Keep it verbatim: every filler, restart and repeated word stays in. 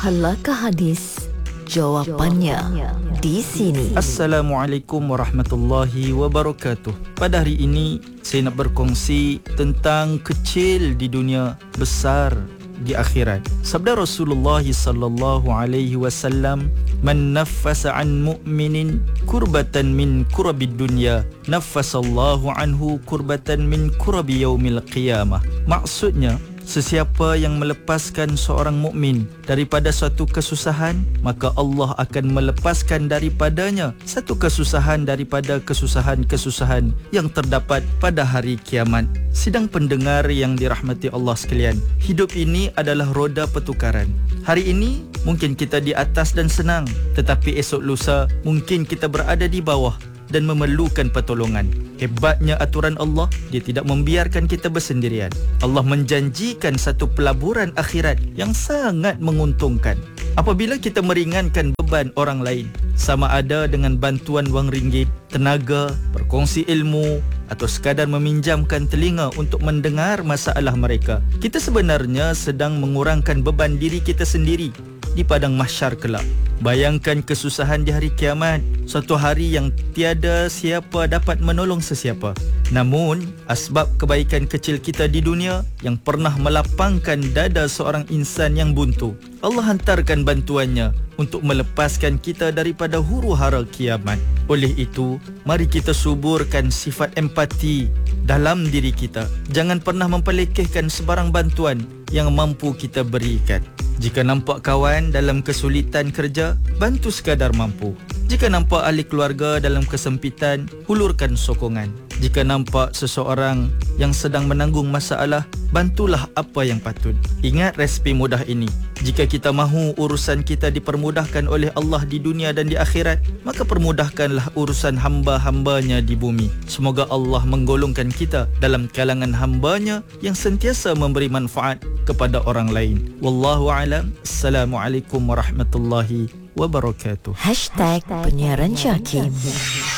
Halakah hadis? Jawapannya di sini. Assalamualaikum warahmatullahi wabarakatuh. Pada hari ini saya nak berkongsi tentang kecil di dunia, besar di akhirat. Sabda Rasulullah sallallahu alaihi wasallam, "Man naffasa an mu'minin kurbatan min kurabid dunya, naffasallahu anhu kurbatan min kurabi yaumil qiyamah." Maksudnya, sesiapa yang melepaskan seorang mukmin daripada suatu kesusahan, maka Allah akan melepaskan daripadanya satu kesusahan daripada kesusahan-kesusahan yang terdapat pada hari kiamat. Sidang pendengar yang dirahmati Allah sekalian, hidup ini adalah roda pertukaran. Hari ini mungkin kita di atas dan senang, tetapi esok lusa mungkin kita berada di bawah dan memerlukan pertolongan. Hebatnya aturan Allah, dia tidak membiarkan kita bersendirian. Allah menjanjikan satu pelaburan akhirat yang sangat menguntungkan apabila kita meringankan beban orang lain, sama ada dengan bantuan wang ringgit, tenaga, berkongsi ilmu, atau sekadar meminjamkan telinga untuk mendengar masalah mereka. Kita sebenarnya sedang mengurangkan beban diri kita sendiri di padang mahsyar kelak. Bayangkan kesusahan di hari kiamat, suatu hari yang tiada siapa dapat menolong sesiapa. Namun, asbab kebaikan kecil kita di dunia yang pernah melapangkan dada seorang insan yang buntu, Allah hantarkan bantuannya untuk melepaskan kita daripada huru-hara kiamat. Oleh itu, mari kita suburkan sifat empati dalam diri kita. Jangan pernah mempelekehkan sebarang bantuan yang mampu kita berikan. Jika nampak kawan dalam kesulitan kerja, bantu sekadar mampu. Jika nampak ahli keluarga dalam kesempitan, hulurkan sokongan. Jika nampak seseorang yang sedang menanggung masalah, bantulah apa yang patut. Ingat resipi mudah ini. Jika kita mahu urusan kita dipermudahkan oleh Allah di dunia dan di akhirat, maka permudahkanlah urusan hamba-hambanya di bumi. Semoga Allah menggolongkan kita dalam kalangan hambanya yang sentiasa memberi manfaat kepada orang lain. Wallahu a'lam. Assalamualaikum warahmatullahi wabarakatuh. Hashtag Penyiaran Syakim.